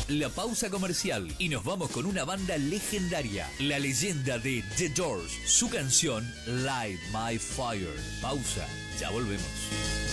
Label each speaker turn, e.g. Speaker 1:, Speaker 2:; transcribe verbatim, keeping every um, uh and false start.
Speaker 1: la pausa comercial y nos vamos con una banda legendaria, la leyenda de The Doors, su canción Light My Fire. Pausa, ya volvemos.